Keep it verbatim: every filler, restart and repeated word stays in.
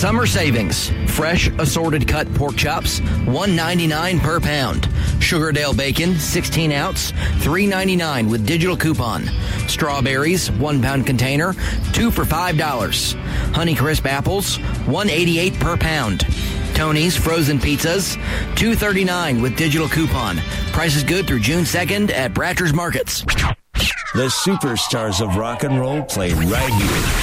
Summer savings. Fresh assorted cut pork chops, one ninety-nine per pound. Sugardale bacon, sixteen ounce, three ninety-nine with digital coupon. Strawberries, one pound container, two for five dollars. Honeycrisp apples, one eighty-eight per pound. Tony's frozen pizzas, two thirty-nine with digital coupon. Price is good through June second at Bratcher's Markets. The superstars of rock and roll play right here